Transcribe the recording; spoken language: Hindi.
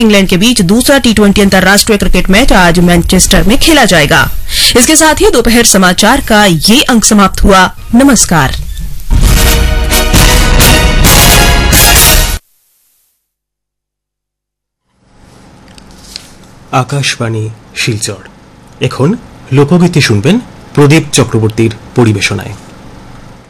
इंग्लैंड के बीच दूसरा टी20 अंतर्राष्ट्रीय क्रिकेट मैच आज मैनचेस्टर में खेला जाएगा। इसके साथ ही दोपहर समाचार का ये अंक समाप्त हुआ। नमस्कार। आकाशवाणी शिलचर। এখন লোকগীতি শুনবেন প্রদীপ চক্রবর্তীর পরিবেশনায়।